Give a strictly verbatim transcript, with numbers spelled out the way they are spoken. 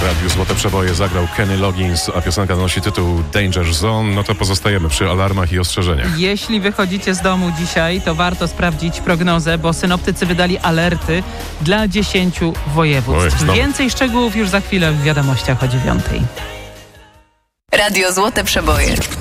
Radiu Złote Przeboje zagrał Kenny Loggins, a piosenka nosi tytuł Danger Zone. No to pozostajemy przy alarmach i ostrzeżeniach. Jeśli wychodzicie z domu dzisiaj, to warto sprawdzić prognozę, bo synoptycy wydali alerty dla dziesięciu województw. Oj, Więcej szczegółów już za chwilę w wiadomościach o dziewiątej. Radio Złote Przeboje.